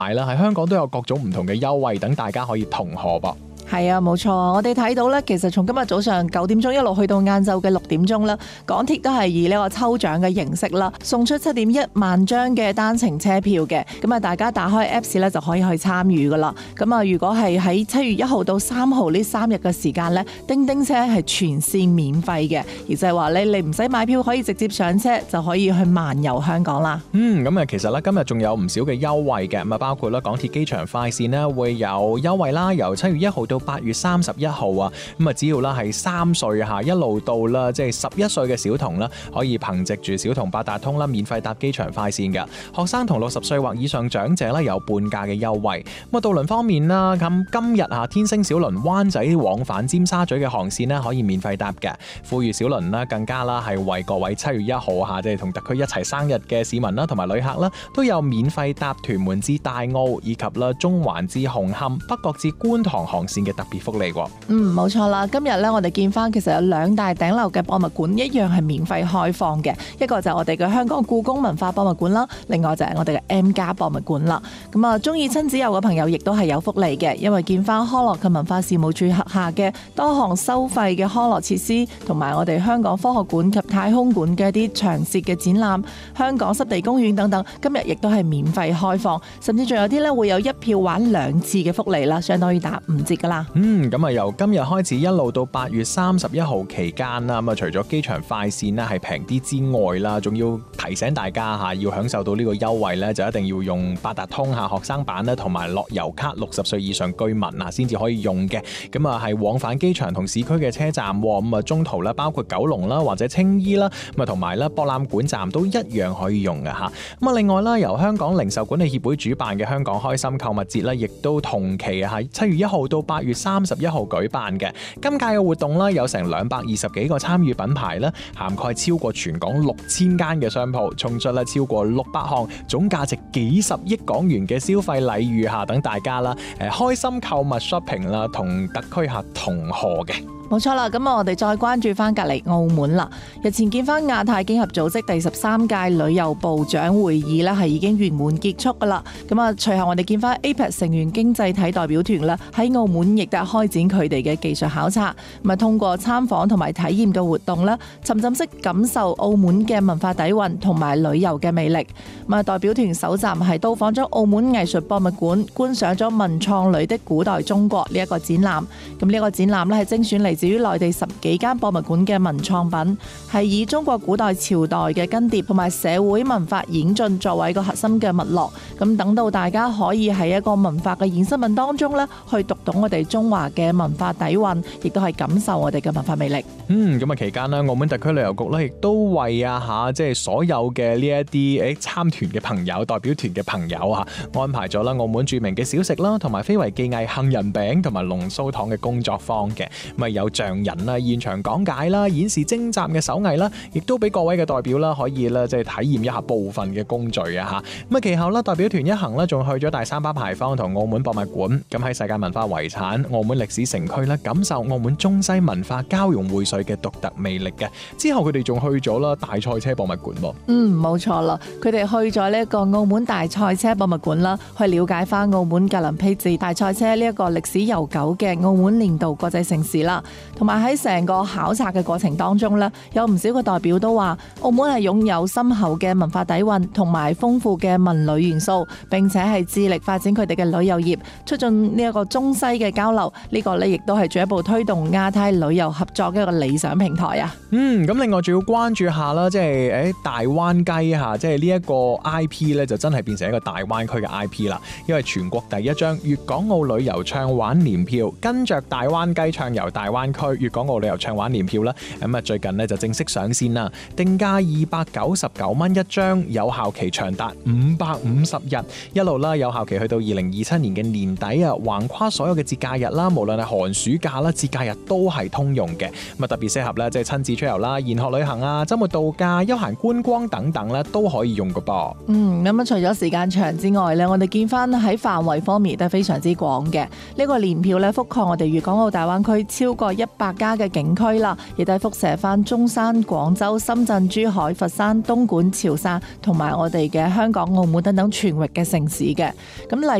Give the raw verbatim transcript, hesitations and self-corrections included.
買啦，喺香港都有各種唔同嘅優惠，等大家可以同賀噃。 係啊，冇錯，我哋睇到咧，其實從今日早上九點鐘一路去到晏晝嘅六點鐘啦，港鐵都係以呢個抽獎嘅形式啦，送出七點一萬張嘅單程車票嘅。咁啊，大家打開 Apps 咧就可以去參與噶啦。咁啊，如果係喺七月一號到三號呢三日嘅時間咧，叮叮車係全線免費嘅，而就係話咧你唔使買票，可以直接上車就可以去漫遊香港啦。 嗯，咁啊，其實咧今日仲有唔少嘅優惠嘅，咁啊包括咧港鐵機場快線咧會有優惠啦，由七月一號到八月三十一號啊，咁啊只要啦係三歲下一路到啦，即係十一歲嘅小童啦，可以憑藉住小童八達通啦，免費搭機場快線嘅。學生同六十歲或以上長者咧有半價嘅優惠。咁啊渡輪方面啦，咁今日啊天星小輪灣仔往返尖沙咀嘅航線咧可以免費搭嘅。富裕小輪啦更加啦係為各位七月一號下即係同特區一齊生日嘅市民啦同埋旅客啦都有免費搭屯門至大澳以及啦中環至紅磡、北角至觀塘航線嘅特別福利。 嗯，冇錯啦。今日咧，我哋見翻其實有兩大頂樓嘅博物館一樣係免費開放嘅，一個就係我哋嘅香港故宮文化博物館啦，另外就係我哋嘅 M+ 博物館啦。咁啊，中意親子遊嘅朋友亦都係有福利嘅，因為見翻康樂及文化事務署轄下嘅多項收費嘅康樂設施，同埋我哋香港科學館及太空館嘅一啲長設嘅展覽，香港濕地公園等等，今日亦都係免費開放，甚至仲有啲咧會有一票玩兩次嘅福利啦，相當於打五折噶啦。 嗯，咁啊由今日開始一路到八月三十一號期間啦，咁啊除咗機場快線咧係平啲之外啦，仲要提醒大家吓，要享受到呢個優惠咧，就一定要用八達通吓學生版咧，同埋樂悠卡六十歲以上居民啊，先至可以用嘅。咁啊係往返機場同市區嘅車站，咁啊中途咧包括九龍啦或者青衣啦，咁啊同埋咧博覽館站都一樣可以用嘅吓。咁啊另外啦，由香港零售管理協會主辦嘅香港開心購物節咧，亦都同期喺七月一號到八月三十一號舉辦嘅。今屆嘅活動啦，有成兩百二十幾個參與品牌啦，涵蓋超過全港六千間嘅商鋪，送出啦超過六百項，總價值幾十億港元嘅消費禮遇下，等大家啦誒開心購物 shopping 啦，同特區客同賀嘅。 冇錯啦，咁我哋再關注翻隔離澳門啦。日前見翻亞太經合組織第十三屆旅遊部長會議呢係已經圓滿結束噶啦。咁啊，隨後我哋見翻 A P E C 成員經濟體代表團啦，喺澳門亦都係開展佢哋嘅技術考察，咁啊通過參訪同埋體驗嘅活動啦，沉浸式感受澳門嘅文化底蘊同埋旅遊嘅魅力。咁啊，代表團首站係到訪咗澳門藝術博物館，觀賞咗文創裏的古代中國呢一個展覽。咁呢一個展覽呢係精選嚟自於內地十幾間博物館嘅文創品，係以中國古代朝代嘅更迭同埋社會文化演進作為一個核心嘅脈絡，咁等到大家可以喺一個文化嘅衍生品當中咧，去讀懂我哋中華嘅文化底蘊，亦都係感受我哋嘅文化魅力。 嗯，咁啊期間咧，澳門特區旅遊局咧亦都為啊吓，即係所有嘅呢一啲誒參團嘅朋友、代表團嘅朋友吓，安排咗啦澳門著名嘅小食啦，同埋非遺技藝杏仁餅同埋龍鬚糖嘅工作坊嘅，咁啊有匠人啦現場講解啦，演示精湛嘅手藝啦，亦都俾各位嘅代表啦可以啦即係體驗一下部分嘅工序啊吓。咁啊其後啦，代表團一行啦仲去咗大三巴牌坊同澳門博物館，咁喺世界文化遺產澳門歷史城區啦，感受澳門中西文化交融薈萃嘅獨特魅力嘅。之後佢哋仲去咗啦大賽車博物館喎。 嗯，冇錯啦，佢哋去咗呢一個澳門大賽車博物館啦，去了解翻澳門格林披治大賽車呢一個歷史悠久嘅澳門年度國際盛事啦。同埋喺成個考察嘅過程當中呢，有唔少嘅代表都話澳門係擁有深厚嘅文化底蘊同埋豐富嘅文旅元素，並且係致力發展佢哋嘅旅遊業，促進呢一個中西嘅交流。呢、這個呢亦都係進一步推動亞太旅遊合作嘅一個理想平台啊。嗯， 咁另外仲要關注下啦，即係誒大灣雞嚇，即係呢一個 I P 咧，就真係變成一個大灣區嘅 I P 啦。因為全國第一張粵港澳旅遊暢玩年票，跟着大灣雞暢遊大灣區，粵港澳旅遊暢玩年票啦。咁啊最近呢就正式上線啦，定價二百九十九蚊一張，有效期長達五百五十日，一路啦有效期去到二零二七年嘅年底啊，橫跨所有嘅節假日啦，無論係寒暑假啦、節假日都係通用嘅。咁啊特別適合咧，即係親子出遊啦、研學旅行啊、週末度假、休閒觀光等等咧，都可以用㗎噃。 嗯，咁啊除咗時間長之外咧，我哋見翻喺範圍方面都係非常之廣嘅。呢個年票咧覆蓋我哋粵港澳大灣區超過過一百家嘅景區啦，亦都係輻射翻中山、廣州、深圳、珠海、佛山、東莞、潮汕同埋我哋嘅香港、澳門等等全域嘅城市嘅。咁例